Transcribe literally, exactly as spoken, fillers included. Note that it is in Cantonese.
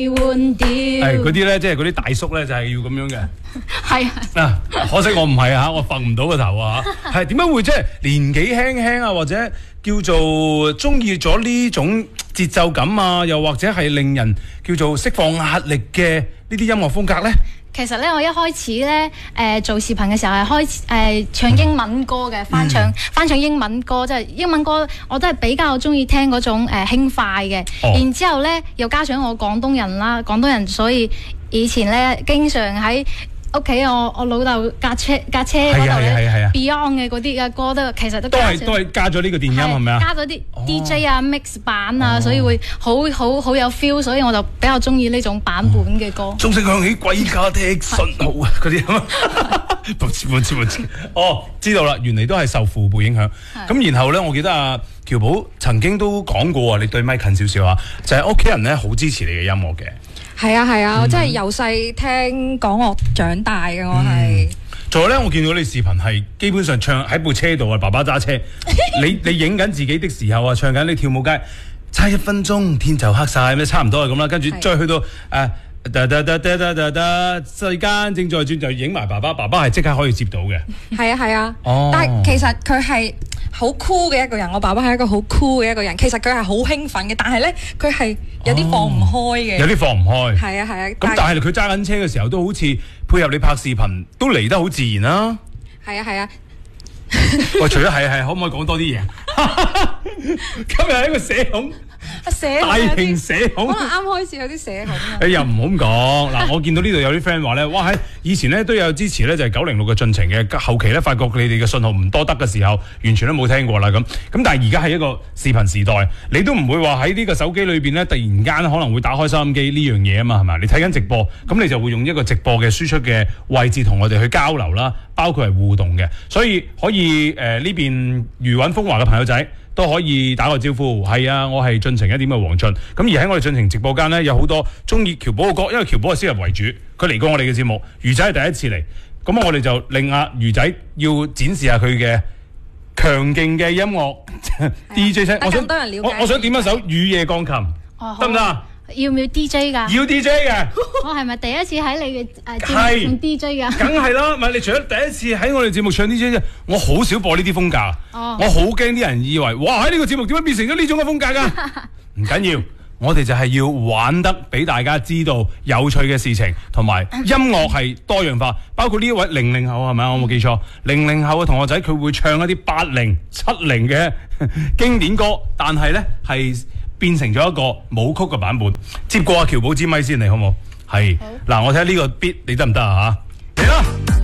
換掉。 係嗰啲咧，即係嗰啲大叔咧，就係要咁樣嘅。 係啊，可惜我唔係啊，我揈唔到個頭啊。係點解會即係年紀輕輕啊，或者叫做中意咗呢種節奏感啊，又或者係令人叫做釋放壓力嘅呢啲音樂風格咧？ 其實咧，我一開始咧，誒、呃、做視頻嘅時候係開始誒、呃、唱英文歌嘅，翻唱、嗯、翻唱英文歌，即係英文歌，我都係比較中意聽嗰種誒、呃、輕快嘅。哦、然之後咧，又加上我廣東人啦，廣東人，所以以前咧經常喺屋企，我我老豆架車架車嗰度咧 Beyond 嘅嗰啲嘅歌都其實都都係都係加咗呢個電音係咪啊？ 加咗啲 D J 啊、哦、mix 版啊，所以會好好好有 feel， 所以我就比較中意呢種版本嘅歌。 鐘聲響起，歸家的信號啊！嗰啲啊，唔知唔知唔知。哦，知道啦，原來都係受父輩影響。咁然後咧，我記得阿喬寶曾經都講過啊，你對咪近少少啊，就係屋企人咧好支持你嘅音樂嘅。 係啊係啊，嗯、我真係由細聽港樂長大嘅，我係。 仲有咧，我見到你視頻係基本上唱喺部車度啊，爸爸揸車，你你影緊自己的時候啊，唱緊你跳舞街，差一分鐘天就黑晒，咩差唔多係咁啦，跟住再去到誒。噠噠噠噠噠噠噠，世間正在轉，就影埋爸爸，爸爸係即刻可以接到嘅。 係啊係啊， 哦、 但係其實佢係好 cool 嘅一個人，我爸爸係一個好 cool 嘅一個人。其實佢係好興奮嘅，但係咧佢係有啲放唔開嘅、哦。有啲放唔開。係啊係啊。咁但係佢揸緊車嘅時候，都好似配合你拍視頻，都嚟得好自然啦、啊。 係啊係啊。 喂，除咗係係，可唔可以講多啲嘢？今日係一個社恐。大型社恐， 可能啱開始有啲社恐啊！ 誒又唔好咁講嗱，我見到呢度有啲 friend 話咧，哇喺以前咧都有支持咧，就係九零六嘅進程嘅，後期咧發覺你哋嘅信號唔多得嘅時候，完全都冇聽過啦咁。咁但係而家係一個視頻時代，你都唔會話喺呢個手機裏邊咧，突然間可能會打開收音機呢樣嘢啊嘛，係咪？你睇緊直播，咁你就會用一個直播嘅輸出嘅位置同我哋去交流啦，包括係互動嘅，所以可以誒呢、呃、邊餘韻風華嘅朋友仔。都可以打個招呼，係啊，我係進程一點嘅黃俊。咁而喺我哋進程直播間呢，有好多中意喬寶嘅歌，因為喬寶係先入為主，佢嚟過我哋嘅節目，魚仔係第一次嚟，咁我哋就令阿魚仔要展示下佢嘅強勁嘅音樂 D J 聲。我想我我想點一首《雨夜鋼琴》，得唔得啊？ 要唔要 D J 㗎？ 要 D J 嘅。 我係咪第一次喺你嘅誒節目唱 D J 㗎？ 梗係啦，唔係你除咗第一次喺我哋節目唱 D J 啫，我好少播呢啲風格。哦、我好驚啲人以為，哇！喺呢個節目點解變成咗呢種嘅風格㗎？唔緊要，我哋就係要玩得俾大家知道有趣嘅事情，同埋音樂係多樣化，包括呢一位零零後係咪？我冇記錯，零零後嘅同學仔佢會唱一啲八零、七零嘅經典歌，但係咧係。變成咗一個舞曲嘅版本，接過阿喬寶支咪先，你好唔好？係，嗱，我睇下呢個 beat 你得唔得啊？嚇，嚟啦！